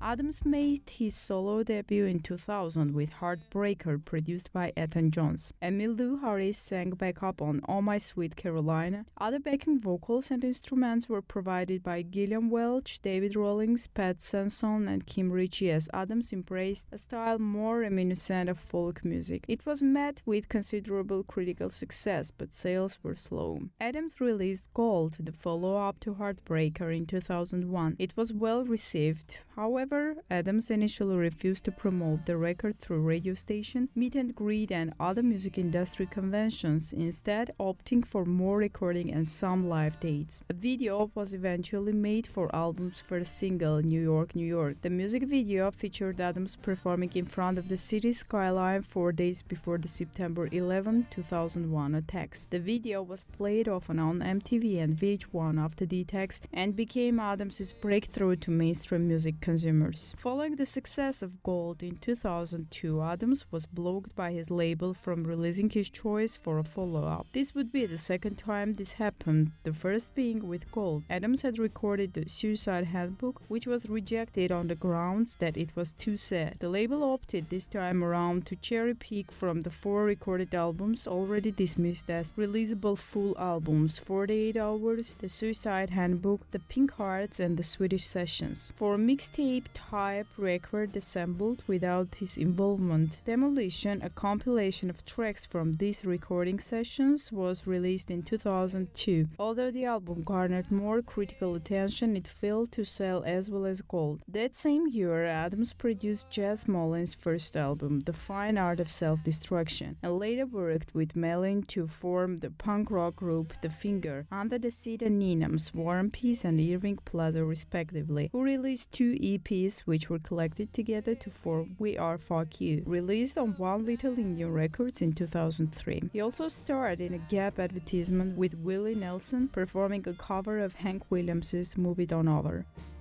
Adams made his solo debut in 2000 with Heartbreaker, produced by Ethan Jones. Emmylou Harris sang backup on Oh My Sweet Carolina. Other backing vocals and instruments were provided by Gillian Welch, David Rawlings, Pat Sanson, and Kim Ritchie, as Adams embraced a style more reminiscent of folk music. It was met with considerable critical success, but sales were slow. Adams released Gold, the follow-up to Heartbreaker, in 2001. It was well received. However, Adams initially refused to promote the record through radio station, meet and greet, and other music industry conventions, instead opting for more recording and some live dates. A video was eventually made for album's first single, New York, New York. The music video featured Adams performing in front of the city's skyline 4 days before the September 11, 2001 attacks. The video was played often on MTV and VH1 after the attacks and became Adams' breakthrough to mainstream music consumers. Following the success of Gold in 2002, Adams was blocked by his label from releasing his choice for a follow-up. This would be the second time this happened, the first being with Gold. Adams had recorded the Suicide Handbook, which was rejected on the grounds that it was too sad. The label opted this time around to cherry-pick from the 4 recorded albums already dismissed as releasable full albums: 48 Hours, The Suicide Handbook, The Pink Hearts, and The Swedish Sessions. For a mixtape-type record assembled without his involvement, Demolition, a compilation of tracks from these recording sessions, was released in 2002. Although the album garnered more critical attention, it failed to sell as well as Gold. That same year, Adams produced Jazz Mullin's first album, The Fine Art of Self-Destruction, and later worked with Mellin to form the punk rock group The Finger under the pseudonyms War and Peace and Irving Plaza respectively, who released 2 EPs which were collected together to form We Are Fuck You, released on One Little Indian Records in 2003. He also starred in a Gap advertisement with Willie Nelson, performing a cover of Hank Williams' Move It On Over.